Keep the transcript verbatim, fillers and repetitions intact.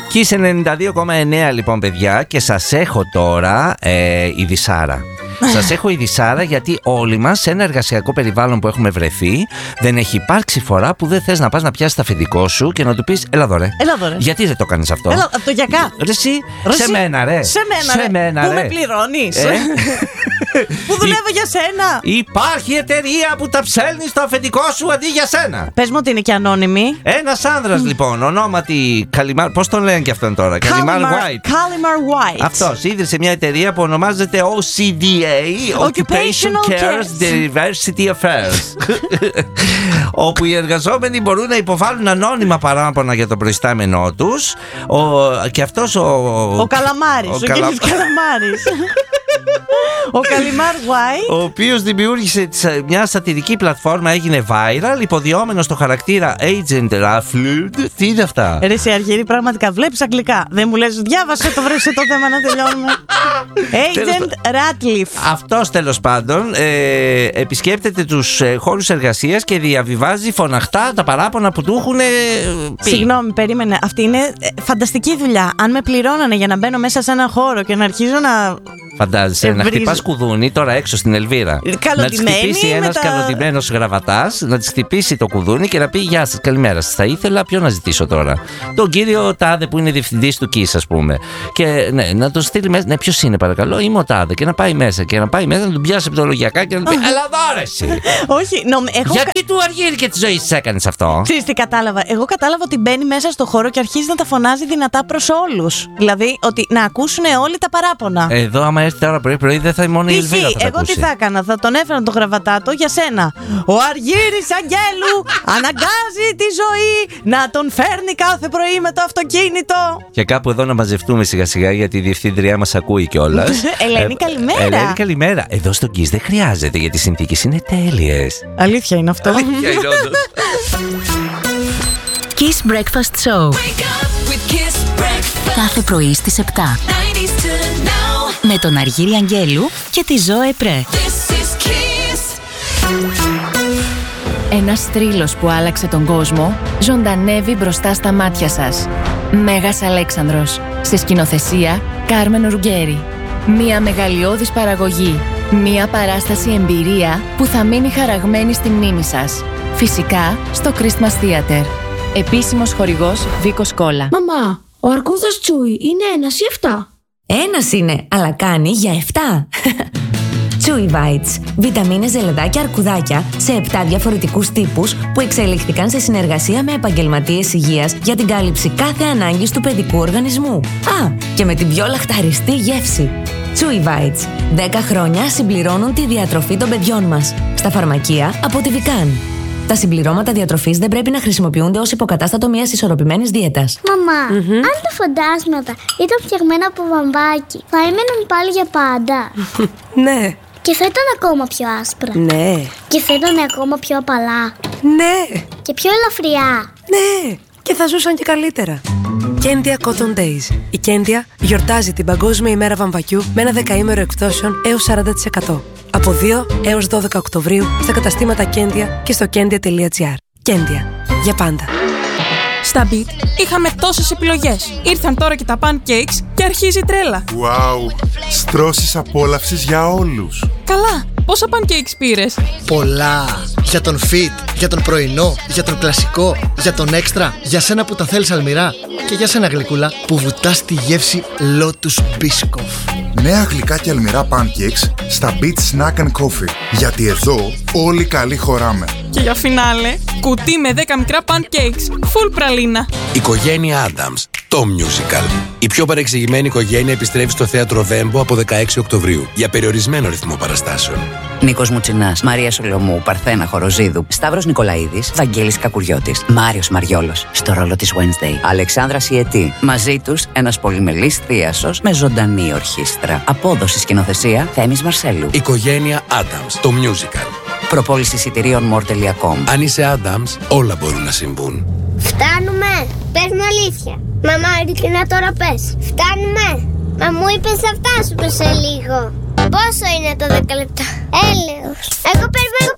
Kiss ενενήντα δύο κόμμα εννέα λοιπόν, παιδιά, και σας έχω τώρα ε, η Δισάρα. Σας έχω η Δισάρα γιατί όλοι μας σε ένα εργασιακό περιβάλλον που έχουμε βρεθεί δεν έχει υπάρξει φορά που δεν θες να πας να πιάσεις το αφεντικό σου και να του πεις έλα δωρε. Έλα δωρε. Γιατί δεν το κάνεις αυτό? Έλα, από το γιακά. Ρε εσύ, Ρε σε εσύ. μένα ρε. Σε μένα, σε ρε. μένα, Πού ρε. με πληρώνεις? Ε? Που δουλεύω για σένα. Υπάρχει εταιρεία που τα ψέλνει στο αφεντικό σου αντί για σένα. Πες μου ότι είναι και ανώνυμη. Ένας άνδρας λοιπόν, ονόματι Καλιμάρ. Πώς τον λένε και αυτόν τώρα? Καλιμάρ White. Καλιμάρ White. Αυτός ίδρυσε μια εταιρεία που ονομάζεται ο σι ντι έι, Occupational Cares Diversity Affairs. Όπου οι εργαζόμενοι μπορούν να υποβάλουν ανώνυμα παράπονα για τον προϊστάμενό τους. Ο, και αυτός ο... Ο Καλαμάρης, ο, ο Καλα... κύριος Καλαμάρης. Ο Καλιμάρ White, ο οποίος δημιούργησε μια σατυρική πλατφόρμα, έγινε viral, υποδιόμενο στο χαρακτήρα Agent Rafflud. Τι είναι αυτά? Ρε σε Αργύρη, πραγματικά βλέπεις αγγλικά. Δεν μου λες διάβασε το, βρέσε το θέμα να τελειώνουμε. Agent Ratliff. Αυτός τέλος πάντων ε, επισκέπτεται τους ε, χώρους εργασίας και διαβιβάζει φωναχτά τα παράπονα που του έχουν ε, πει. Συγγνώμη, περίμενε. Αυτή είναι ε, φανταστική δουλειά. Αν με πληρώνανε για να μπαίνω μέσα σε ένα χώρο και να αρχίζω να... Φαντάζεσαι να χτυπάς κουδούνι τώρα έξω στην Ελβίρα. Να της χτυπήσει ένας τα... καλωτημένος γραβατάς, να της χτυπήσει το κουδούνι και να πει γεια σας, καλημέρα σας. Θα ήθελα ποιο να ζητήσω τώρα? Τον κύριο Τάδε που είναι διευθυντής του Kiss, ας πούμε. Και ναι, να τον στείλει μέσα. Ναι, ποιος είναι παρακαλώ? Είμαι ο Τάδε. Και να πάει μέσα. Και να πάει μέσα να τον πιάσει από το λογιακά και να του πει έλα δω ρε εσύ. Όχι, νο, έχω... Γιατί του Αργύρη και τη ζωή της έκανες αυτό? Ξέρεις τι κατάλαβα? Εγώ κατάλαβα ότι μπαίνει μέσα στο χώρο και αρχίζει να τα φωνάζει δυνατά προς όλους. Δηλαδή ότι να ακούσουν όλοι τα παράπονα. Εδώ, άμα έρθει τώρα πρωί-πρωί, δεν θα είναι μόνο η Ελβίρα. Θα εγώ τι θα έκανα? Θα τον έφερα το γραβατάτο για σένα. Ο Αργύρης Αγγέλου αναγκάζει τη ζωή να τον φέρνει κάθε πρωί με το αυτοκίνητο. Και κάπου εδώ να μαζευτούμε σιγά-σιγά, γιατί η διευθύντριά μας ακούει κιόλας. Ελένη, καλημέρα. Ελένη, καλημέρα. Εδώ στο Kiss δεν χρειάζεται, γιατί οι συνθήκες είναι τέλειες. Αλήθεια είναι αυτό. Αλήθεια είναι όντως. Kiss Breakfast Show. Κάθε πρωί στις επτά. Με τον Αργύρη Αγγέλου και τη Ζώε Πρέ. Ένας θρύλος που άλλαξε τον κόσμο ζωντανεύει μπροστά στα μάτια σας. Μέγας Αλέξανδρος. Σε σκηνοθεσία Κάρμεν Ρουγκέρι. Μια μεγαλειώδης παραγωγή. Μια παράσταση εμπειρία που θα μείνει χαραγμένη στη μνήμη σας. Φυσικά στο Christmas Theater. Επίσημος χορηγός Βίκος Κόλλα. Μαμά, ο αρκούδας Τσούι είναι ένας ή εφτά? Ένας είναι, αλλά κάνει για εφτά. Chewy Bites. Βιταμίνες, ζελεδάκια, αρκουδάκια σε επτά διαφορετικούς τύπους που εξελίχθηκαν σε συνεργασία με επαγγελματίες υγείας για την κάλυψη κάθε ανάγκης του παιδικού οργανισμού. Α, και με την πιο λαχταριστή γεύση. Chewy Bites. δέκα χρόνια συμπληρώνουν τη διατροφή των παιδιών μας. Στα φαρμακεία από τη Vican. Τα συμπληρώματα διατροφής δεν πρέπει να χρησιμοποιούνται ως υποκατάστατο μιας ισορροπημένης δίαιτας. Μαμά, mm-hmm. αν τα φαντάσματα ήταν φτιαγμένα από βαμβάκι, θα έμεναν πάλι για πάντα? Ναι. Και θα ήταν ακόμα πιο άσπρα? Ναι. Και θα ήταν ακόμα πιο απαλά? Ναι. Και πιο ελαφριά? Ναι. Και θα ζούσαν και καλύτερα. Κέντια Cotton Days. Η Κέντια γιορτάζει την Παγκόσμια ημέρα βαμβακιού με ένα δεκαήμερο εκπτώσεων έως σαράντα τοις εκατό. Από δύο έως δώδεκα Οκτωβρίου στα καταστήματα Κέντια και στο κέντια τελεία τζι άρ. Κέντια. Για πάντα. Στα Beat είχαμε τόσες επιλογές. Ήρθαν τώρα και τα pancakes και αρχίζει η τρέλα. Wow! Στρώσεις απόλαυσης για όλους. Καλά, πόσα pancakes πήρες? Πολλά! Για τον fit, για τον πρωινό, για τον κλασικό, για τον έξτρα, για σένα που τα θέλεις αλμυρά και για σένα γλυκούλα που βουτάς τη γεύση Lotus Biscoff. Νέα γλυκά και αλμυρά pancakes στα Beat Snack and Coffee. Γιατί εδώ όλοι καλοί χωράμε. Και για φινάλε, κουτί με δέκα μικρά pancakes, full πραλίνα. Οικογένεια Adams, το musical. Η πιο παρεξηγημένη οικογένεια επιστρέφει στο θέατρο Βέμπο από δεκαέξι Οκτωβρίου για περιορισμένο ρυθμό παραστάσεων. Νίκος Μουτσινάς, Μαρία Σολομού, Παρθένα Χοροζίδου, Σταύρος Νικολαίδης, Βαγγέλης Κακουριώτης, Μάριος Μαριόλος στο ρόλο της Wednesday, Αλεξάνδρα Σιετή. Μαζί τους ένας πολυμελής θίασος με ζωντανή ορχήστρα. Απόδοση σκηνοθεσία Θέμης Μαρσέλου. Οικογένεια Adams, το musical. Προπόληση εισιτηρίων μορ τελεία κομ. Αν είσαι Adams, όλα μπορούν να συμβούν. Φτάνουμε! Πες μου αλήθεια. Μαμά, ειλικρινά τώρα πες. Φτάνουμε! Μα μου είπες θα φτάσουμε σε λίγο. Πόσο είναι το δέκα λεπτά? Έλεος. Εγώ περιμένω.